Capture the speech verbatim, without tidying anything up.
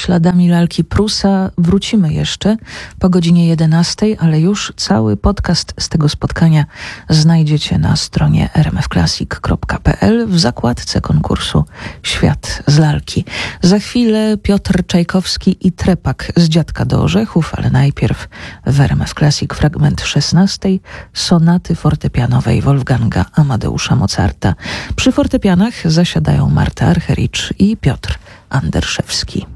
śladami lalki Prusa wrócimy jeszcze po godzinie jedenastej, ale już cały podcast z tego spotkania znajdziecie na stronie r m f classic kropka p l w zakładce konkursu Świat z lalki. Za chwilę Piotr Czajkowski i Trepak z Dziadka do Orzechów, ale najpierw w R M F Classic fragment szesnastej sonaty fortepianowej Wolfganga Amadeusza Mozarta. Przy fortepianach zasiadają Marta Archericz i Piotr Anderszewski.